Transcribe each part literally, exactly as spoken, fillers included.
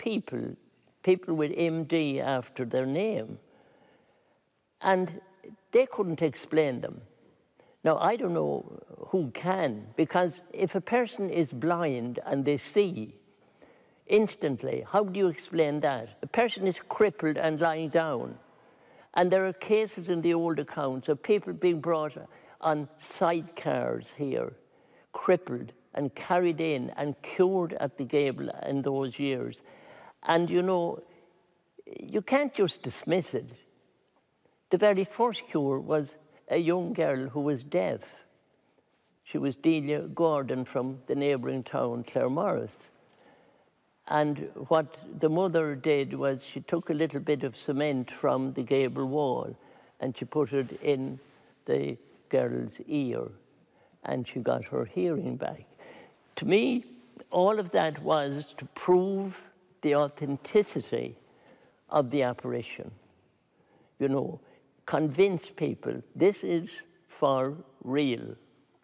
people, people with M D after their name. And they couldn't explain them. Now, I don't know who can, because if a person is blind and they see instantly, how do you explain that? A person is crippled and lying down. And there are cases in the old accounts of people being brought on sidecars here, crippled and carried in and cured at the Gable in those years. And, you know, you can't just dismiss it. The very first cure was a young girl who was deaf. She was Delia Gordon from the neighbouring town, Claremorris. And what the mother did was she took a little bit of cement from the gable wall and she put it in the girl's ear and she got her hearing back. To me, all of that was to prove the authenticity of the apparition. You know, convince people this is for real.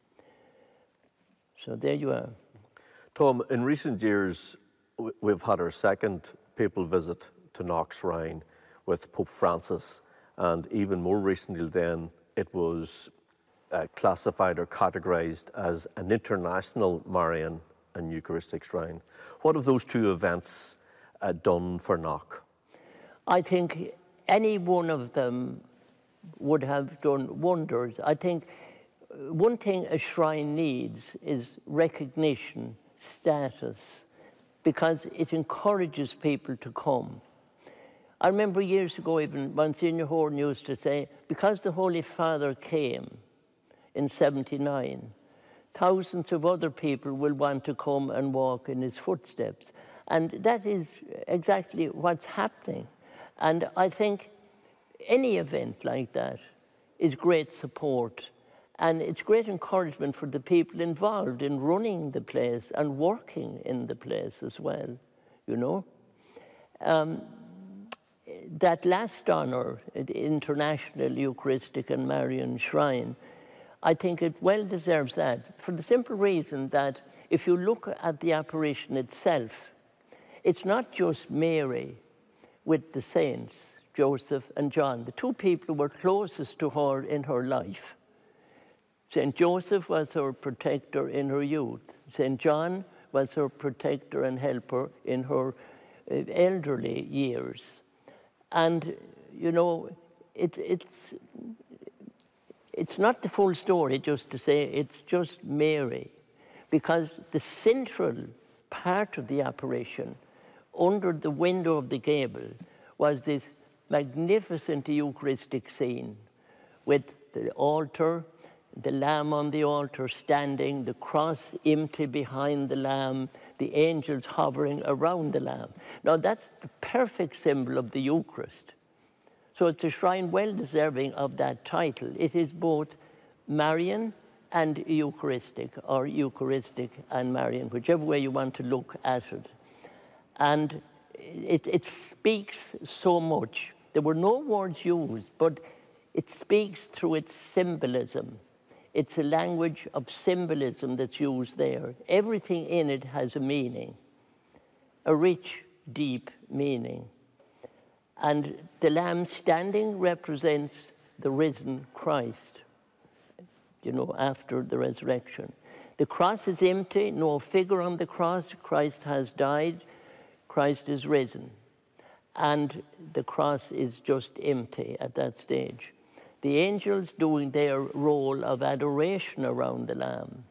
So there you are. Tom, in recent years, we've had our second papal visit to Knock Shrine with Pope Francis, and even more recently then, it was uh, classified or categorized as an international Marian and Eucharistic shrine. What have those two events uh, done for Knock? I think any one of them would have done wonders. I think one thing a shrine needs is recognition, status, because it encourages people to come. I remember years ago even Monsignor Horn used to say, because the Holy Father came in seventy-nine, thousands of other people will want to come and walk in his footsteps. And that is exactly what's happening. And I think any event like that is great support. And it's great encouragement for the people involved in running the place and working in the place as well, you know. Um, that last honour, the International Eucharistic and Marian Shrine, I think it well deserves that for the simple reason that if you look at the apparition itself, it's not just Mary with the saints, Joseph and John, the two people who were closest to her in her life. Saint Joseph was her protector in her youth. Saint John was her protector and helper in her elderly years. And, you know, it, it's, it's not the full story just to say it's just Mary, because the central part of the apparition, under the window of the gable, was this magnificent Eucharistic scene with the altar, the lamb on the altar standing, the cross empty behind the lamb, the angels hovering around the lamb. Now that's the perfect symbol of the Eucharist. So it's a shrine well deserving of that title. It is both Marian and Eucharistic, or Eucharistic and Marian, whichever way you want to look at it. And it, it speaks so much. There were no words used, but it speaks through its symbolism. It's a language of symbolism that's used there. Everything in it has a meaning, a rich, deep meaning. And the lamb standing represents the risen Christ, you know, after the resurrection. The cross is empty, no figure on the cross. Christ has died, Christ is risen. And the cross is just empty at that stage. The angels doing their role of adoration around the Lamb.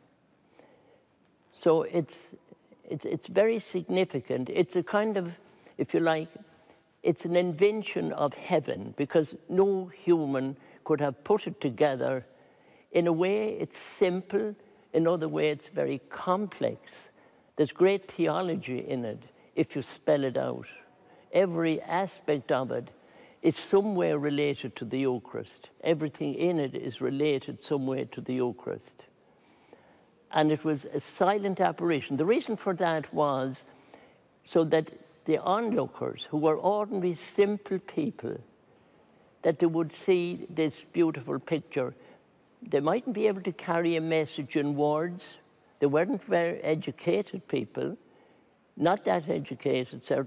So it's, it's, it's very significant. It's a kind of, if you like, it's an invention of heaven, because no human could have put it together. In a way, it's simple. In another way, it's very complex. There's great theology in it, if you spell it out. Every aspect of it is somewhere related to the Eucharist. Everything in it is related somewhere to the Eucharist. And it was a silent apparition. The reason for that was so that the onlookers, who were ordinary, simple people, that they would see this beautiful picture. They mightn't be able to carry a message in words. They weren't very educated people, not that educated, certainly.